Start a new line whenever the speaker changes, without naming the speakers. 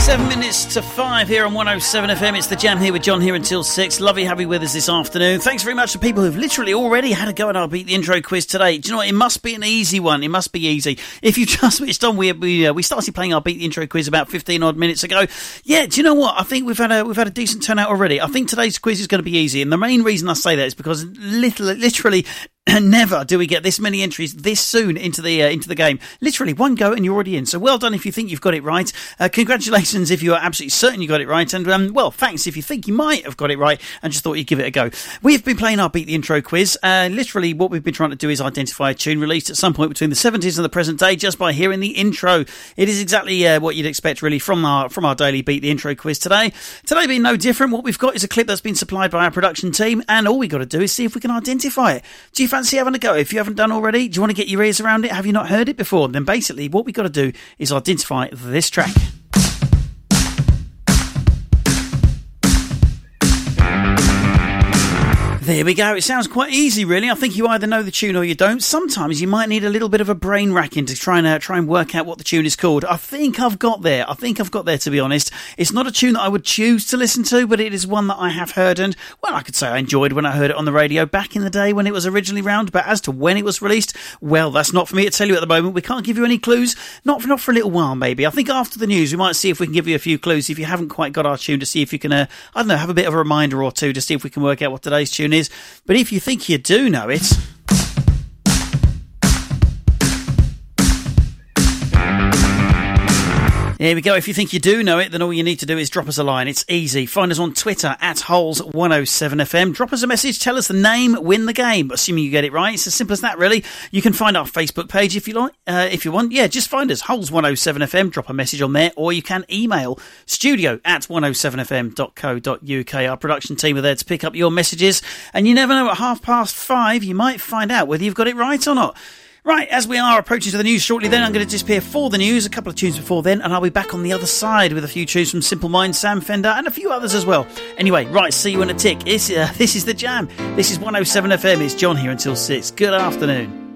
7 minutes to 5 here on 107 FM. It's the Jam here with John here until 6. Lovely to have you with us this afternoon. Thanks very much to people who've literally already had a go at our Beat the Intro quiz today. Do you know what? It must be an easy one. It must be easy. If you just switched on, we started playing our Beat the Intro quiz about 15 odd minutes ago. Yeah, do you know what? I think we've had a decent turnout already. I think today's quiz is going to be easy, and the main reason I say that is because literally never do we get this many entries this soon into the game. Literally one go and you're already in. So well done if you think you've got it right. Congratulations if you are absolutely certain you got it right. And well, thanks if you think you might have got it right and just thought you'd give it a go. We've been playing our Beat the Intro quiz. Literally what we've been trying to do is identify a tune released at some point between the 70s and the present day just by hearing the intro. It is exactly what you'd expect really from our daily Beat the Intro quiz today. Today being no different, what we've got is a clip that's been supplied by our production team, and all we got to do is see if we can identify it. Do you fancy having a go? If you haven't done already, do you want to get your ears around it? Have you not heard it before? Then basically what we got to do is identify this track. There we go. It sounds quite easy, really. I think you either know the tune or you don't. Sometimes you might need a little bit of a brain racking to try and work out what the tune is called. I think I've got there, to be honest. It's not a tune that I would choose to listen to, but it is one that I have heard, and, well, I could say I enjoyed when I heard it on the radio back in the day when it was originally round, but as to when it was released, well, that's not for me to tell you at the moment. We can't give you any clues. Not for a little while, maybe. I think after the news, we might see if we can give you a few clues if you haven't quite got our tune, to see if you can, I don't know, have a bit of a reminder or two to see if we can work out what today's tune is. But if you think you do know it, here we go. If you think you do know it, then all you need to do is drop us a line. It's easy. Find us on Twitter at Holes107FM. Drop us a message. Tell us the name. Win the game. Assuming you get it right. It's as simple as that, really. You can find our Facebook page if you like. If you want. Yeah, just find us. Holes107FM. Drop a message on there. Or you can email studio@107fm.co.uk. Our production team are there to pick up your messages. And you never know, at 5:30, you might find out whether you've got it right or not. Right, as we are approaching to the news shortly then, I'm going to disappear for the news, a couple of tunes before then, and I'll be back on the other side with a few tunes from Simple Minds, Sam Fender, and a few others as well. Anyway, right, see you in a tick. This is The Jam. This is 107 FM. It's John here until 6. Good afternoon.